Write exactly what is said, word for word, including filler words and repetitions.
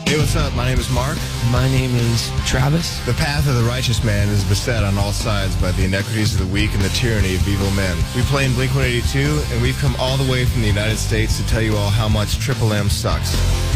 Hey, what's up? My name is Mark. My name is Travis. The path of the righteous man is beset on all sides by the inequities of the weak and the tyranny of evil men. We play in Blink one eighty-two, and we've come all the way from the United States to tell you all how much Triple M sucks.